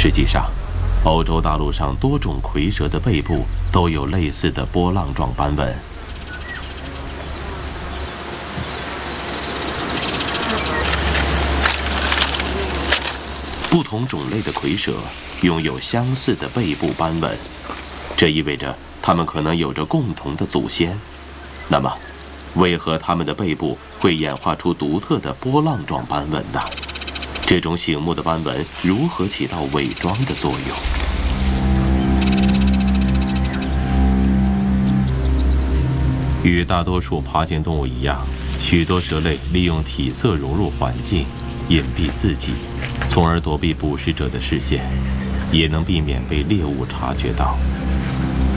实际上，欧洲大陆上多种蝰蛇的背部都有类似的波浪状斑纹。不同种类的蝰蛇拥有相似的背部斑纹，这意味着它们可能有着共同的祖先。那么，为何它们的背部会演化出独特的波浪状斑纹呢？这种醒目的斑纹如何起到伪装的作用？与大多数爬行动物一样，许多蛇类利用体色融入环境，隐蔽自己，从而躲避捕食者的视线，也能避免被猎物察觉到。